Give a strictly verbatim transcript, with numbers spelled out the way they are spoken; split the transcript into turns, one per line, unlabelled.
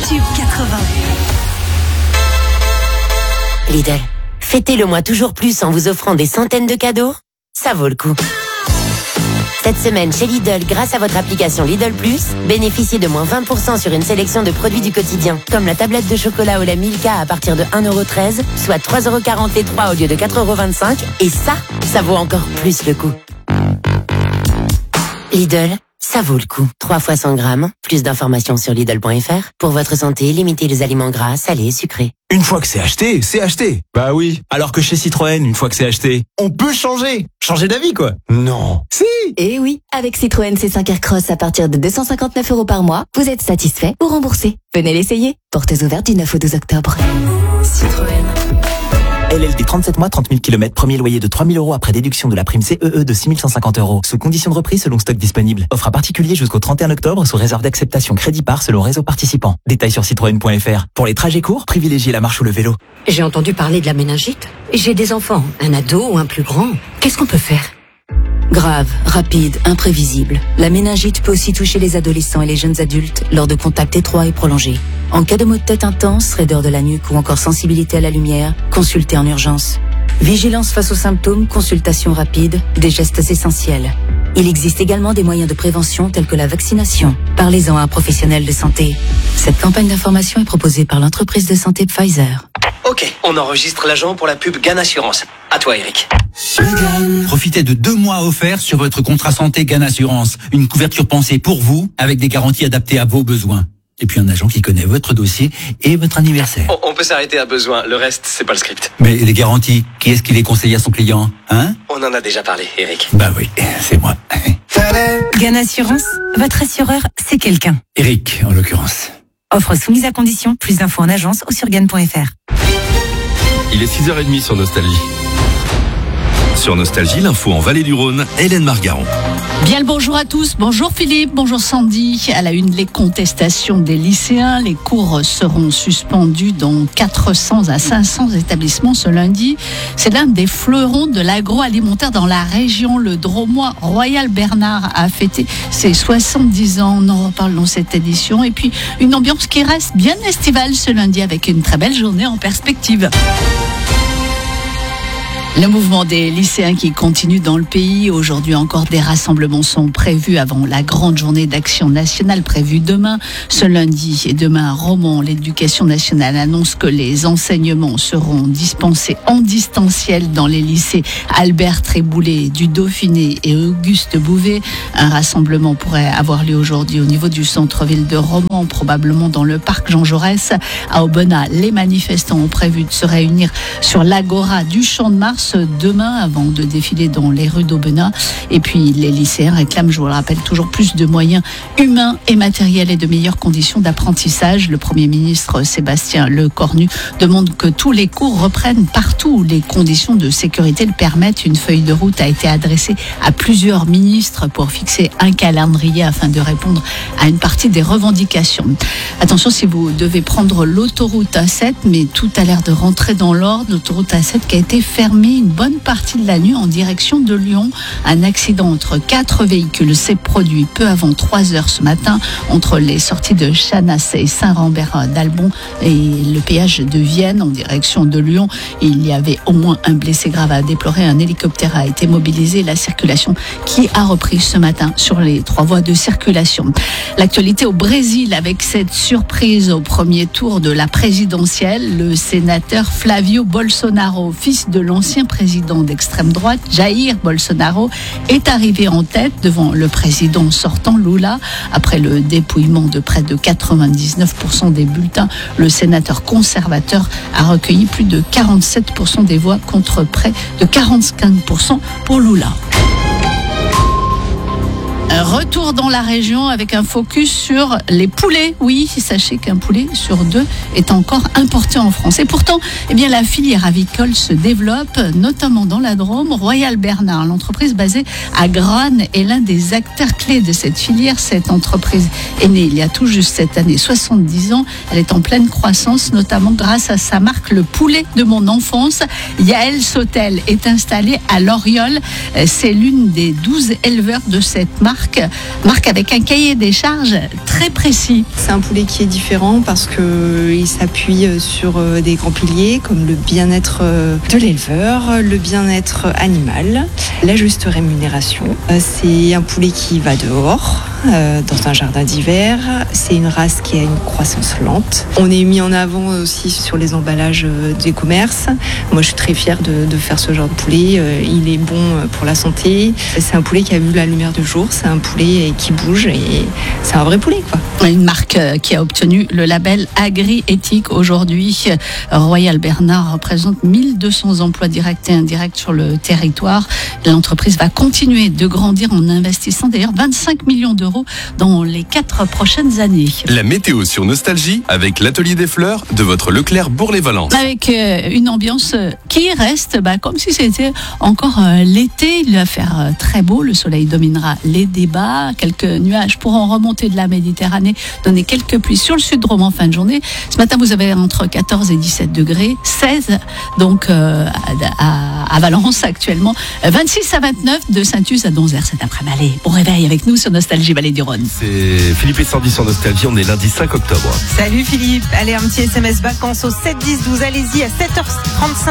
Tube quatre-vingts.
Lidl, fêtez le mois toujours plus en vous offrant des centaines de cadeaux. Ça vaut le coup. Cette semaine chez Lidl, grâce à votre application Lidl Plus, bénéficiez de moins vingt pour cent sur une sélection de produits du quotidien, comme la tablette de chocolat au lait Milka à partir de un euro treize, soit trois euros quarante les trois au lieu de quatre euros vingt-cinq. Et ça, ça vaut encore plus le coup. Lidl, ça vaut le coup. trois fois cent grammes, plus d'informations sur Lidl point F R. Pour votre santé, limitez les aliments gras, salés et sucrés.
Une fois que c'est acheté, c'est acheté. Bah oui. Alors que chez Citroën, une fois que c'est acheté, on peut changer. Changer d'avis, quoi. Non. Si.
Et oui, avec Citroën C cinq Aircross à partir de deux cent cinquante-neuf euros par mois, vous êtes satisfait ou remboursé. Venez l'essayer. Portes ouvertes du neuf au douze octobre. Citroën.
L L D trente-sept mois, trente mille kilomètres, premier loyer de trois mille euros après déduction de la prime C E E de six mille cent cinquante euros. Sous condition de reprise selon stock disponible. Offre à particulier jusqu'au trente et un octobre sous réserve d'acceptation crédit par selon réseau participant. Détails sur citroën point F R. Pour les trajets courts, privilégiez la marche ou le vélo.
J'ai entendu parler de la méningite. J'ai des enfants, un ado ou un plus grand. Qu'est-ce qu'on peut faire ?
Grave, rapide, imprévisible. La méningite peut aussi toucher les adolescents et les jeunes adultes lors de contacts étroits et prolongés. En cas de maux de tête intense, raideur de la nuque ou encore sensibilité à la lumière, consultez en urgence. Vigilance face aux symptômes, consultation rapide, des gestes essentiels. Il existe également des moyens de prévention tels que la vaccination. Parlez-en à un professionnel de santé. Cette campagne d'information est proposée par l'entreprise de santé Pfizer.
Ok, on enregistre l'agent pour la pub Gan Assurance. À toi, Eric.
Profitez de deux mois offerts sur votre contrat santé Gan Assurance. Une couverture pensée pour vous, avec des garanties adaptées à vos besoins. Et puis un agent qui connaît votre dossier et votre anniversaire.
On, on peut s'arrêter à besoin, le reste, c'est pas le script.
Mais les garanties, qui est-ce qui les conseille à son client, hein?
On en a déjà parlé, Eric.
Bah oui, c'est moi.
Gan Assurance, votre assureur, c'est quelqu'un.
Eric, en l'occurrence.
Offre soumise à condition, plus d'infos en agence ou sur gan point F R.
Il est six heures trente sur Nostalgie. Sur Nostalgie, l'info en Vallée du Rhône, Hélène Margaron.
Bien le bonjour à tous, bonjour Philippe, bonjour Sandy. À la une, les contestations des lycéens. Les cours seront suspendus dans quatre cents à cinq cents établissements ce lundi. C'est l'un des fleurons de l'agroalimentaire dans la région. Le Dromois Royal Bernard a fêté ses soixante-dix ans. On en reparle dans cette édition. Et puis, une ambiance qui reste bien estivale ce lundi avec une très belle journée en perspective. Le mouvement des lycéens qui continue dans le pays. Aujourd'hui encore, des rassemblements sont prévus avant la grande journée d'action nationale prévue demain. Ce lundi et demain à Romans, l'éducation nationale annonce que les enseignements seront dispensés en distanciel dans les lycées Albert Tréboulet du Dauphiné et Auguste Bouvet. Un rassemblement pourrait avoir lieu aujourd'hui au niveau du centre-ville de Romans, probablement dans le parc Jean Jaurès. À Aubenas, les manifestants ont prévu de se réunir sur l'agora du Champ de Mars demain avant de défiler dans les rues d'Aubenas. Et puis les lycéens réclament, je vous le rappelle, toujours plus de moyens humains et matériels et de meilleures conditions d'apprentissage. Le Premier ministre Sébastien Lecornu demande que tous les cours reprennent partout où les conditions de sécurité le permettent. Une feuille de route a été adressée à plusieurs ministres pour fixer un calendrier afin de répondre à une partie des revendications. Attention si vous devez prendre l'autoroute A sept, mais tout a l'air de rentrer dans l'ordre. L'autoroute A sept qui a été fermée une bonne partie de la nuit en direction de Lyon. Un accident entre quatre véhicules s'est produit peu avant trois heures ce matin entre les sorties de Chanas et Saint-Rambert d'Albon et le péage de Vienne en direction de Lyon. Il y avait au moins un blessé grave à déplorer. Un hélicoptère a été mobilisé. La circulation qui a repris ce matin sur les trois voies de circulation. L'actualité au Brésil avec cette surprise au premier tour de la présidentielle. Le sénateur Flavio Bolsonaro, fils de l'ancien président d'extrême droite, Jair Bolsonaro, est arrivé en tête devant le président sortant Lula. Après le dépouillement de près de quatre-vingt-dix-neuf pour cent des bulletins, le sénateur conservateur a recueilli plus de quarante-sept pour cent des voix contre près de quarante-cinq pour cent pour Lula. Retour dans la région avec un focus sur les poulets. Oui, sachez qu'un poulet sur deux est encore importé en France. Et pourtant, eh bien, la filière avicole se développe, notamment dans la Drôme. Royal Bernard, l'entreprise basée à Grane, est l'un des acteurs clés de cette filière. Cette entreprise est née il y a tout juste cette année soixante-dix ans. Elle est en pleine croissance, notamment grâce à sa marque Le Poulet de mon enfance. Yael Sautel est installée à Loriol. C'est l'une des douze éleveurs de cette marque marque, marque avec un cahier des charges très précis.
C'est un poulet qui est différent parce qu'il s'appuie sur des grands piliers comme le bien-être de l'éleveur, le bien-être animal, la juste rémunération. C'est un poulet qui va dehors, euh, dans un jardin d'hiver. C'est une race qui a une croissance lente. On est mis en avant aussi sur les emballages des commerces. Moi, je suis très fière de, de faire ce genre de poulet. Il est bon pour la santé. C'est un poulet qui a vu la lumière du jour. C'est un poulet qui bouge et c'est un vrai poulet, quoi.
Une marque qui a obtenu le label Agri-Éthique aujourd'hui. Royal Bernard représente mille deux cents emplois directs et indirects sur le territoire. L'entreprise va continuer de grandir en investissant d'ailleurs vingt-cinq millions d'euros dans les quatre prochaines années.
La météo sur Nostalgie avec l'atelier des fleurs de votre Leclerc Bourg-les-Valences.
Avec euh, une ambiance qui reste bah, comme si c'était encore euh, l'été. Il va faire euh, très beau, le soleil dominera les débats. Quelques nuages pourront remonter de la Méditerranée, donner quelques pluies sur le sud de Rome en fin de journée. Ce matin, vous avez entre quatorze et dix-sept degrés, seize donc euh, à, à Valence actuellement, vingt-six à vingt-neuf de Saint-Us à Donzère cet après-midi. Allez, bon réveil avec nous sur Nostalgie Vallée du Rhône.
C'est Philippe et Sandy sur Nostalgie, on est lundi cinq octobre.
Salut Philippe, allez un petit S M S vacances au sept dix douze, allez-y à sept heures trente-cinq.